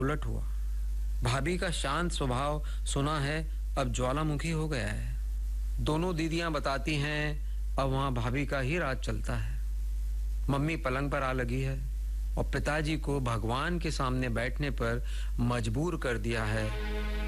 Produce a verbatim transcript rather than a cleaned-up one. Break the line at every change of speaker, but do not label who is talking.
उलट हुआ। भाभी का शांत स्वभाव सुना है अब ज्वालामुखी हो गया है। दोनों दीदियां बताती हैं अब वहां भाभी का ही राज चलता है। मम्मी पलंग पर आ लगी है और पिताजी को भगवान के सामने बैठने पर मजबूर कर दिया है